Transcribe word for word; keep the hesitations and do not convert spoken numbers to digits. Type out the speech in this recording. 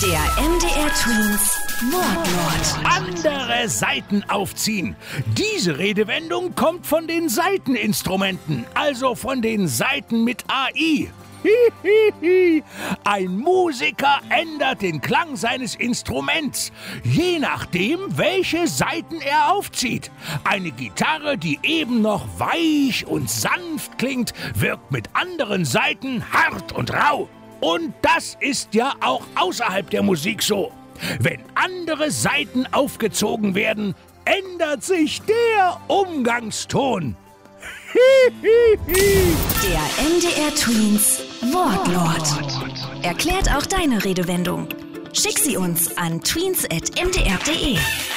Der M D R Twins Wortlaut. Andere Saiten aufziehen. Diese Redewendung kommt von den Saiteninstrumenten, also von den Saiten mit A I. Hihihi. Ein Musiker ändert den Klang seines Instruments, je nachdem, welche Saiten er aufzieht. Eine Gitarre, die eben noch weich und sanft klingt, wirkt mit anderen Saiten hart und rau. Und das ist ja auch außerhalb der Musik so. Wenn andere Saiten aufgezogen werden, ändert sich der Umgangston. Der M D R Twins Wortlaut. Erklärt auch deine Redewendung. Schick sie uns an tweens at m d r punkt d e.